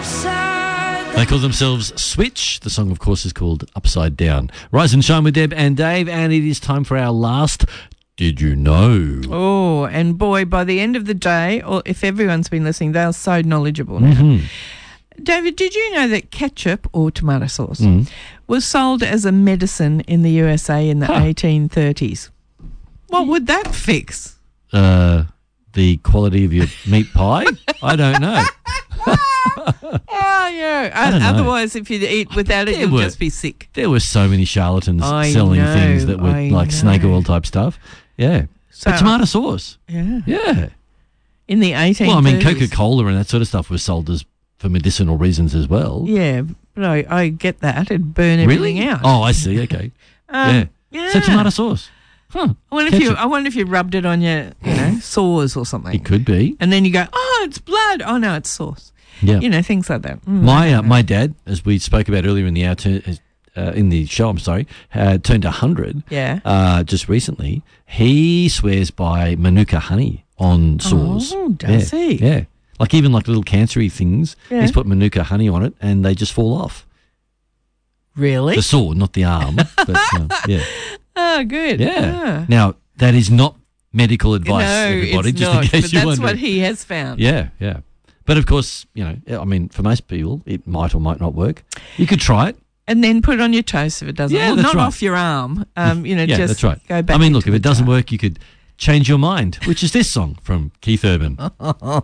They call themselves Switch. The song, of course, is called Upside Down. Rise and shine with Deb and Dave, and it is time for our last Did You Know? Oh, and boy, by the end of the day, or if everyone's been listening, they are so knowledgeable now. Mm-hmm. David, did you know that ketchup or tomato sauce was sold as a medicine in the USA in the 1830s? What would that fix? The quality of your meat pie? I don't know. Oh, yeah. Otherwise, if you eat without it, you'll just be sick. There were so many charlatans selling things that were like snake oil type stuff. Yeah. So, but tomato sauce. Yeah. Yeah. In the 1830s. Well, I mean, Coca-Cola and that sort of stuff was sold as for medicinal reasons as well. Yeah. But I get that. It'd burn everything out. Oh, I see. Okay. Yeah. So tomato sauce. Huh. I wonder if you rubbed it on your, sores or something. It could be. And then you go, oh, it's blood. Oh, no, it's sauce. Yeah. Things like that. My dad, as we spoke about earlier in the hour, in the show, turned 100. Yeah. Just recently. He swears by Manuka honey on sores. Oh, does he? Yeah. Like even like little cancery things, Yeah. he's put Manuka honey on it and they just fall off. Really? The sore, not the arm. But yeah. Oh, good. Yeah. Ah. Now, that is not medical advice, everybody, it's just not, in case but you're that's wondering. what he has found. Yeah, yeah. But of course, for most people, it might or might not work. You could try it. And then put it on your toast if it doesn't. Yeah, well, that's not right. off your arm. Yeah, just that's right. go back. I mean, look, into if it the doesn't jar. work, you could change your mind, which is this song from Keith Urban.